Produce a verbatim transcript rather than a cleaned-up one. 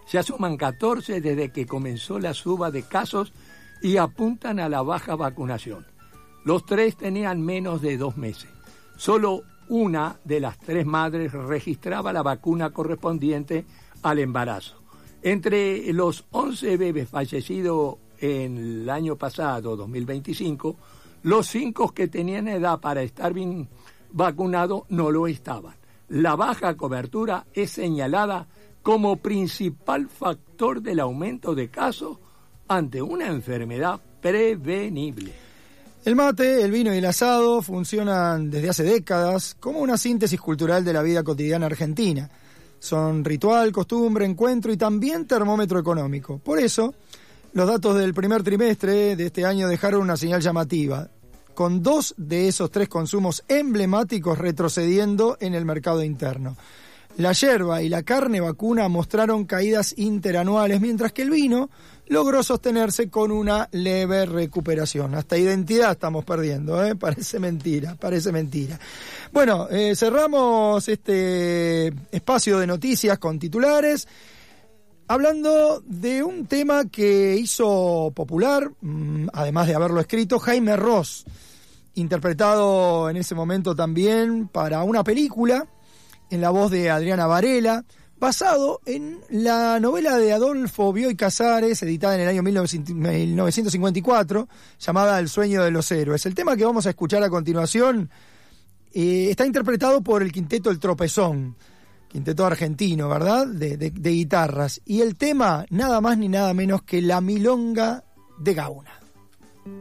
Ya suman catorce desde que comenzó la suba de casos y apuntan a la baja vacunación. Los tres tenían menos de dos meses. Solo una de las tres madres registraba la vacuna correspondiente al embarazo. Entre los once bebés fallecidos en el año pasado, dos mil veinticinco, los cinco que tenían edad para estar bien vacunados no lo estaban. La baja cobertura es señalada como principal factor del aumento de casos ante una enfermedad prevenible. El mate, el vino y el asado funcionan desde hace décadas como una síntesis cultural de la vida cotidiana argentina. Son ritual, costumbre, encuentro y también termómetro económico. Por eso, los datos del primer trimestre de este año dejaron una señal llamativa, con dos de esos tres consumos emblemáticos retrocediendo en el mercado interno. La yerba y la carne vacuna mostraron caídas interanuales, mientras que el vino logró sostenerse con una leve recuperación. Hasta identidad estamos perdiendo, ¿eh? Parece mentira, parece mentira. Bueno, eh, cerramos este espacio de noticias con titulares, hablando de un tema que hizo popular, además de haberlo escrito, Jaime Ross, interpretado en ese momento también para una película, en la voz de Adriana Varela, basado en la novela de Adolfo Bioy Casares, editada en el año mil novecientos cincuenta y cuatro, llamada El sueño de los héroes. El tema que vamos a escuchar a continuación eh, está interpretado por el quinteto El Tropezón, quinteto argentino, ¿verdad?, de, de, de guitarras. Y el tema, nada más ni nada menos que La Milonga de Gauna.